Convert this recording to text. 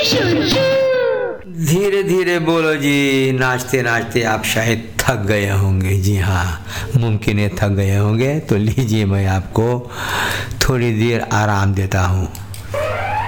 धीरे धीरे बोलो जी। नाचते नाचते आप शायद थक गए होंगे। जी हाँ, मुमकिन है थक गए होंगे। तो लीजिए, मैं आपको थोड़ी देर आराम देता हूँ।